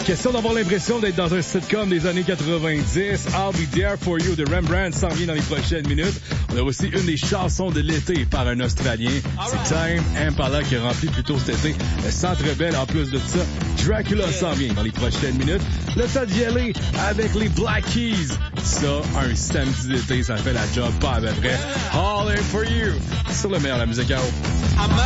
Question d'avoir l'impression d'être dans un sitcom des années 90. I'll Be There For You de Rembrandt s'en vient dans les prochaines minutes. On a aussi une des chansons de l'été par un Australien. C'est Time Impala qui a rempli plus tôt cet été le Centre Bell. En plus de ça, Dracula s'en vient dans les prochaines minutes. Le temps d'y aller avec les Black Keys. Ça, un samedi d'été, ça fait la job pas à peu près. All in for you. Sur le meilleur de la musique à eau.